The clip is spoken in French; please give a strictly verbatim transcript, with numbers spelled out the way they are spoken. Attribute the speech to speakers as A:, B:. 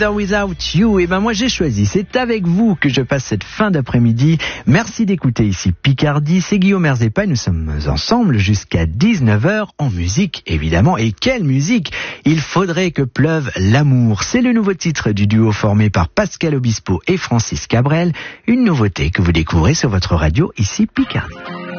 A: With or Without You. Et ben moi j'ai choisi, c'est avec vous que je passe cette fin d'après-midi. Merci d'écouter ici Picardie, c'est Guillaume Erzepa, nous sommes ensemble jusqu'à dix-neuf heures en musique évidemment. Et quelle musique! Il faudrait que pleuve l'amour. C'est le nouveau titre du duo formé par Pascal Obispo et Francis Cabrel. Une nouveauté que vous découvrez sur votre radio ici Picardie.